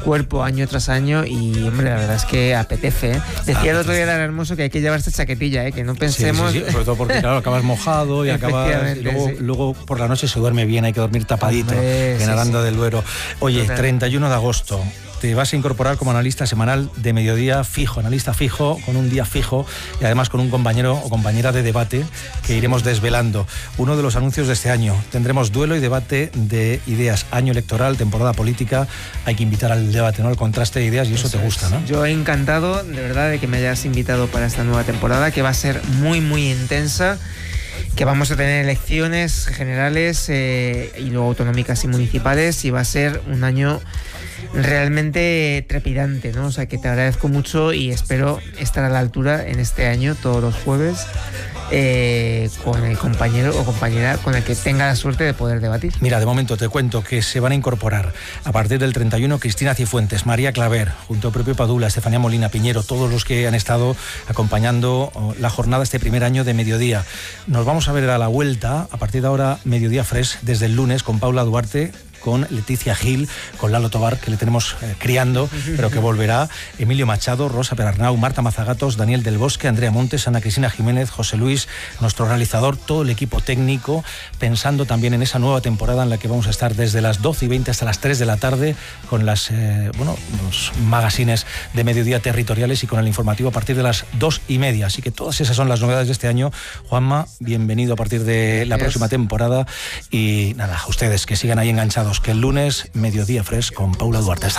cuerpo año tras año y, hombre, la verdad es que apetece, ¿eh? Decía el otro día Lara Hermoso que hay que llevarse chaquetilla, ¿eh? Que no pensemos... Sí, sobre todo porque, claro, acabas mojado y acabas... Luego por la noche se duerme bien, hay que dormir tapadito, hombre, en Aranda del Duero. Oye, total. 31 de agosto... Te vas a incorporar como analista semanal de mediodía fijo, analista fijo, con un día fijo y además con un compañero o compañera de debate que iremos desvelando. Uno de los anuncios de este año. Tendremos duelo y debate de ideas. Año electoral, temporada política. Hay que invitar al debate, ¿no? Al contraste de ideas y eso te gusta, ¿no? Yo he encantado, de verdad, de que me hayas invitado para esta nueva temporada, que va a ser muy, muy intensa. Que vamos a tener elecciones generales y luego autonómicas y municipales y va a ser un año realmente trepidante, ¿no? O sea, que te agradezco mucho y espero estar a la altura en este año, todos los jueves, con el compañero o compañera con el que tenga la suerte de poder debatir. Mira, de momento te cuento que se van a incorporar a partir del 31 Cristina Cifuentes, María Claver, junto a propio Padula, Estefanía Molina Piñero, todos los que han estado acompañando la jornada este primer año de mediodía. Nos vamos a ver a la vuelta, a partir de ahora, Mediodía Fresh, desde el lunes, con Paula Duarte, con Leticia Gil, con Lalo Tobar, que le tenemos criando, pero que volverá, Emilio Machado, Rosa Perarnau, Marta Mazagatos, Daniel del Bosque, Andrea Montes, Ana Cristina Jiménez, José Luis, nuestro realizador, todo el equipo técnico, pensando también en esa nueva temporada en la que vamos a estar desde las 12:20 hasta las 3 de la tarde con los magazines de mediodía territoriales y con el informativo a partir de las 2:30. Así que todas esas son las novedades de este año. Juanma, bienvenido a partir de la próxima temporada y nada, a ustedes que sigan ahí enganchados, que el lunes Mediodía Fresh con Paula Duarte.